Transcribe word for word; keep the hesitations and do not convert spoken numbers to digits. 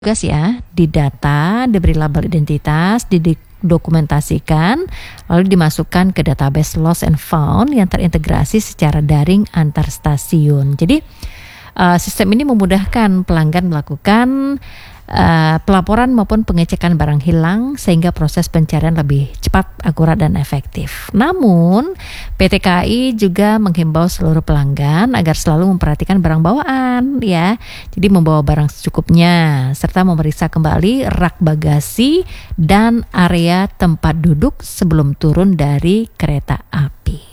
Tugas ya, didata, diberi label identitas, didokumentasikan, lalu dimasukkan ke database lost and found yang terintegrasi secara daring antar stasiun. Jadi uh, sistem ini memudahkan pelanggan melakukan uh, pelaporan maupun pengecekan barang hilang sehingga proses pencarian lebih cepat, akurat dan efektif. Namun P T K A I juga menghimbau seluruh pelanggan agar selalu memperhatikan barang bawaan ya. Jadi membawa barang secukupnya serta memeriksa kembali rak bagasi dan area tempat duduk sebelum turun dari kereta api.